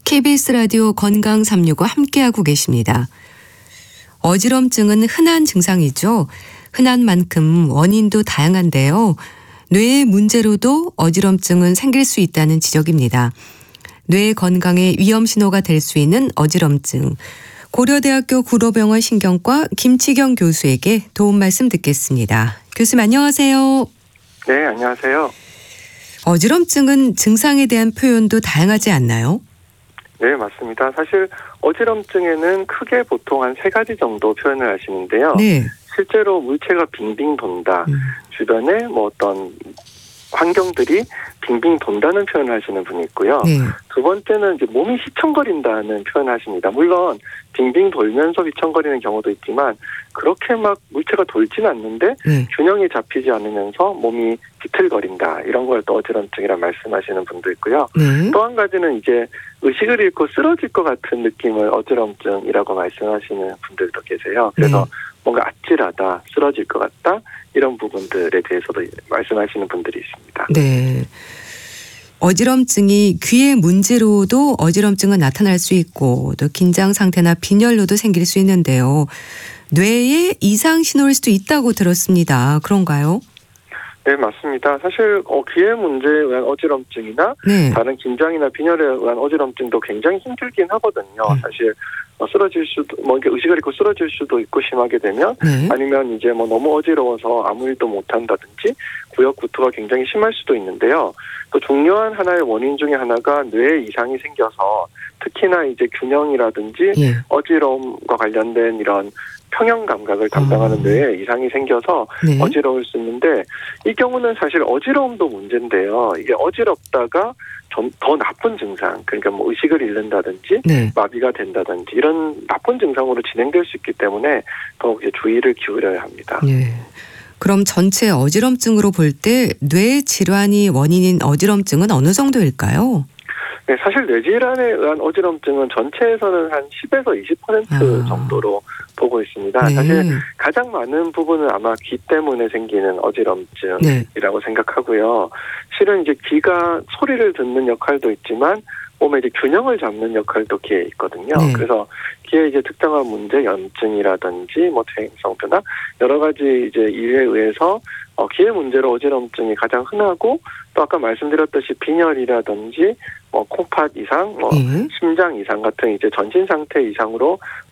KBS 라디오 건강 365 함께하고 계십니다. 어지럼증은 흔한 증상이죠. 흔한 만큼 원인도 다양한데요. 뇌의 문제로도 어지럼증은 생길 수 있다는 지적입니다. 뇌 건강에 위험 신호가 될 수 있는 어지럼증. 고려대학교 구로병원 신경과 김치경 교수에게 도움 말씀 듣겠습니다. 교수님 안녕하세요. 네, 안녕하세요. 어지럼증은 증상에 대한 표현도 다양하지 않나요? 네, 맞습니다. 사실 어지럼증에는 크게 보통 한 3가지 정도 표현을 하시는데요. 네. 실제로 물체가 빙빙 돈다. 주변에 어떤 환경들이 빙빙 돈다는 표현을 하시는 분이 있고요. 네. 두 번째는 이제 몸이 휘청거린다는 표현을 하십니다. 물론 빙빙 돌면서 휘청거리는 경우도 있지만 그렇게 막 물체가 돌지는 않는데 균형이 잡히지 않으면서 몸이 비틀거린다. 이런 걸 또 어지럼증이라 말씀하시는 분도 있고요. 또 한 가지는 이제 의식을 잃고 쓰러질 것 같은 느낌을 어지럼증이라고 말씀하시는 분들도 계세요. 그래서 뭔가 아찔하다, 쓰러질 것 같다 이런 부분들에 대해서도 말씀하시는 분들이 있습니다. 네. 어지럼증이 귀의 문제로도 어지럼증은 나타날 수 있고 또 긴장 상태나 빈혈로도 생길 수 있는데요. 뇌에 이상 신호일 수도 있다고 들었습니다. 그런가요? 네, 맞습니다. 사실 귀의 문제에 의한 어지럼증이나 다른 긴장이나 빈혈에 의한 어지럼증도 굉장히 힘들긴 하거든요. 사실 쓰러질 수도 이렇게 의식을 잃고 쓰러질 수도 있고 심하게 되면 아니면 이제 너무 어지러워서 아무 일도 못 한다든지 구역 구토가 굉장히 심할 수도 있는데요. 또 중요한 하나의 원인 중에 하나가 뇌에 이상이 생겨서 특히나 이제 균형이라든지 어지러움과 관련된 이런 평형 감각을 담당하는 뇌에 이상이 생겨서 어지러울 수 있는데 이 경우는 사실 어지러움도 문제인데요. 이게 어지럽다가 더 나쁜 증상, 그러니까 의식을 잃는다든지 마비가 된다든지 이런 나쁜 증상으로 진행될 수 있기 때문에 더욱 이제 주의를 기울여야 합니다. 그럼 전체 어지럼증으로 볼 때 뇌 질환이 원인인 어지럼증은 어느 정도일까요? 네, 사실 뇌질환에 의한 어지럼증은 전체에서는 한 10에서 20% 정도로 보고 있습니다. 사실 가장 많은 부분은 아마 귀 때문에 생기는 어지럼증이라고 생각하고요. 실은 이제 귀가 소리를 듣는 역할도 있지만 몸에 이제 균형을 잡는 역할도 귀에 있거든요. 그래서 귀에 이제 특정한 문제, 염증이라든지 퇴행성 변화 여러 가지 이제 이유에 의해서 귀의 문제로 어지럼증이 가장 흔하고 또 아까 말씀드렸듯이 빈혈이라든지 콩팥 이상, 심장 이상 같은 이제 전신 상태 이상으로